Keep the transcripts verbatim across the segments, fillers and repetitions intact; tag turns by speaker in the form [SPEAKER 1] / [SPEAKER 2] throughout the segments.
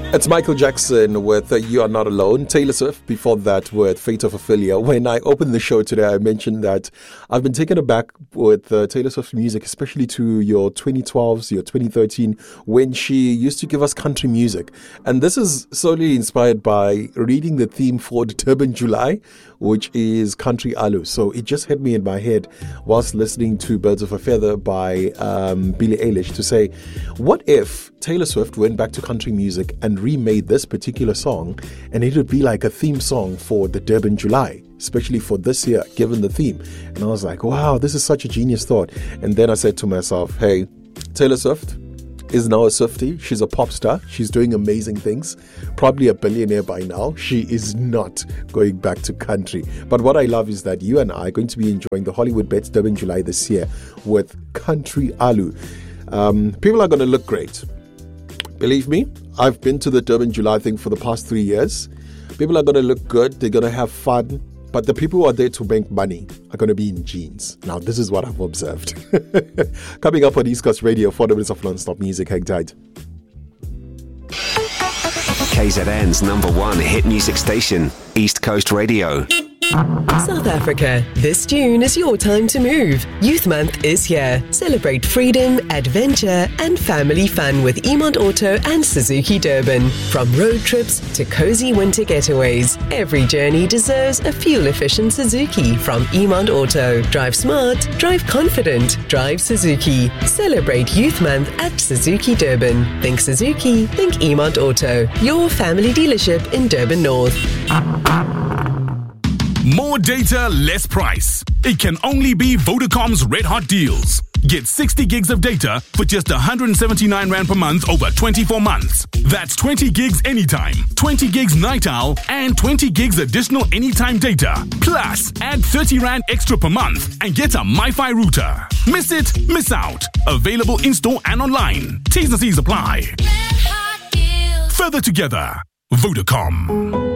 [SPEAKER 1] It's Michael Jackson with uh, You Are Not Alone. Taylor Swift before that with Fate of Ophelia. When I opened the show today, I mentioned that I've been taken aback with uh, Taylor Swift's music, especially to your twenty twelves, your twenty thirteen, when she used to give us country music. And this is solely inspired by reading the theme for the Durban July, which is Country Alu. So it just hit me in my head whilst listening to Birds of a Feather by um, Billie Eilish to say, what if Taylor Swift went back to country music and remade this particular song, and it would be like a theme song for the Durban July, especially for this year, given the theme. And I was like, wow, this is such a genius thought. And then I said to myself, hey, Taylor Swift is now a Swiftie. She's a pop star. She's doing amazing things. Probably a billionaire by now. She is not going back to country. But what I love is that you and I are going to be enjoying the Hollywood Bets Durban July this year with Country Alu. Um, people are going to look great. Believe me, I've been to the Durban July thing for the past three years. People are going to look good. They're going to have fun. But the people who are there to make money are going to be in jeans. Now, this is what I've observed. Coming up on East Coast Radio, four minutes of non-stop music. Hang tight.
[SPEAKER 2] K Z N's number one hit music station, East Coast Radio.
[SPEAKER 3] South Africa, this June is your time to move. Youth Month is here. Celebrate freedom, adventure, and family fun with Emont Auto and Suzuki Durban. From road trips to cozy winter getaways, every journey deserves a fuel-efficient Suzuki from Emont Auto. Drive smart, drive confident, drive Suzuki. Celebrate Youth Month at Suzuki Durban. Think Suzuki, think Emont Auto. Your family dealership in Durban North.
[SPEAKER 4] More data, less price. It can only be Vodacom's Red Hot Deals. Get sixty gigs of data for just one hundred seventy-nine rand per month over twenty-four months. That's twenty gigs anytime, twenty gigs night owl, and twenty gigs additional anytime data. Plus, add thirty rand extra per month and get a MiFi router. Miss it, miss out. Available in-store and online. T's and C's apply. Further together, Vodacom.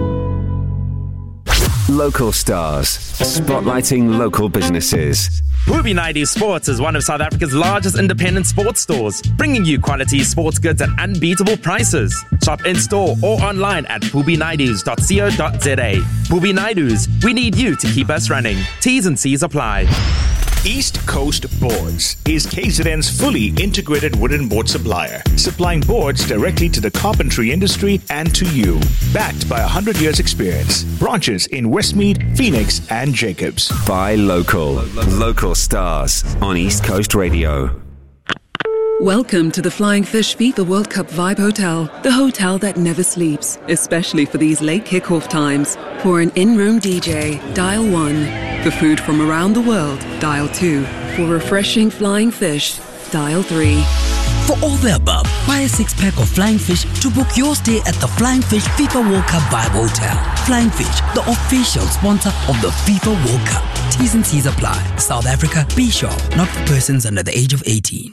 [SPEAKER 2] Local stars, spotlighting local businesses.
[SPEAKER 5] Booby Naidoo Sports is one of South Africa's largest independent sports stores, bringing you quality sports goods at unbeatable prices. Shop in-store or online at booby naidoos dot co dot za. Booby Naidoo's, we need you to keep us running. T's and C's apply.
[SPEAKER 6] East Coast Boards is K Z N's fully integrated wooden board supplier, supplying boards directly to the carpentry industry and to you. Backed by one hundred years experience. Branches in Westmead, Phoenix, and Jacobs.
[SPEAKER 2] Buy local. Local stars on East Coast Radio.
[SPEAKER 7] Welcome to the Flying Fish FIFA World Cup Vibe Hotel, the hotel that never sleeps, especially for these late kickoff times. For an in-room D J, dial one. For food from around the world, dial two. For refreshing flying fish, dial three.
[SPEAKER 8] For all the above, buy a six-pack of Flying Fish to book your stay at the Flying Fish FIFA World Cup Vibe Hotel. Flying Fish, the official sponsor of the FIFA World Cup. T's and C's apply. South Africa, be sure, not for persons under the age of eighteen.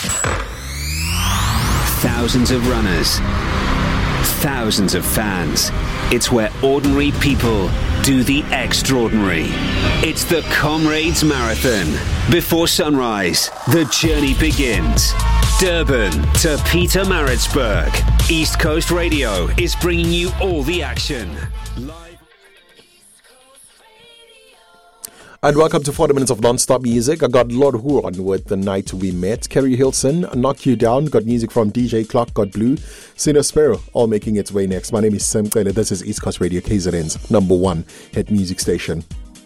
[SPEAKER 2] Thousands of runners, thousands of fans. It's where ordinary people do the extraordinary. It's the Comrades Marathon. Before sunrise, the journey begins. Durban to Pietermaritzburg. East Coast Radio is bringing you all the action. Live.
[SPEAKER 1] And welcome to forty minutes of non-stop music. I got Lord Huron with The Night We Met. Kerry Hilson, Knock You Down. Got music from D J Clark, got Blue. Sinner Sparrow, all making its way next. My name is Sam Taylor. This is East Coast Radio, K Z N's number one hit music station.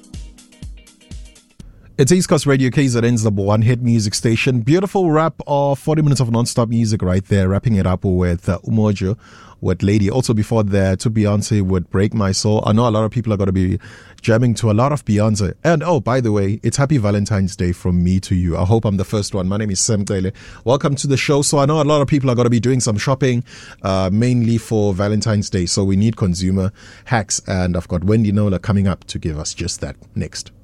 [SPEAKER 1] It's East Coast Radio, K Z N's number one hit music station. Beautiful wrap of forty minutes of non-stop music right there. Wrapping it up with uh, Umoja with Lady. Also before that, to Beyonce with Break My Soul. I know a lot of people are going to be jamming to a lot of Beyonce. And oh, by the way, it's Happy Valentine's Day from me to you. I hope I'm the first one. My name is Sam Taylor. Welcome to the show. So I know a lot of people are going to be doing some shopping, uh, mainly for Valentine's Day. So we need consumer hacks. And I've got Wendy Nola coming up to give us just that next.